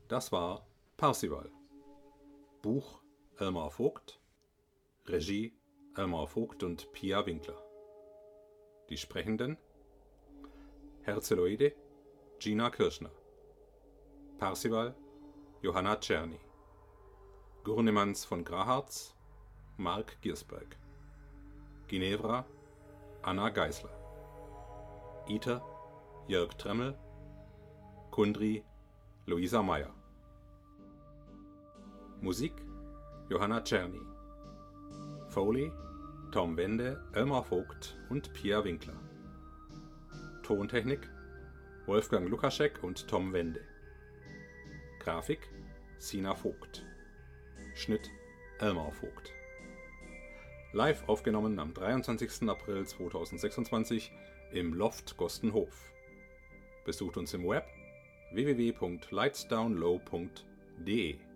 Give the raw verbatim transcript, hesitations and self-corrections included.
Das war Parsival. Buch Elmar Vogt, Regie Elmar Vogt und Pia Winkler. Die Sprechenden: Herzeloide Gina Kirschner, Parsival Johanna Czerny, Gurnemans von Graharz Mark Giersberg, Ginevra Anna Geisler, Iter Jörg Tremmel, Kundry Luisa Meyer. Musik Johanna Czerny. Foley Tom Wende, Elmar Vogt und Pia Winkler. Tontechnik Wolfgang Lukaschek und Tom Wende. Grafik Sina Vogt. Schnitt Elmar Vogt. Live aufgenommen am dreiundzwanzigsten April zweitausendsechsundzwanzig im Loft Gostenhof. Besucht uns im Web w w w punkt lightsdownlow punkt d e.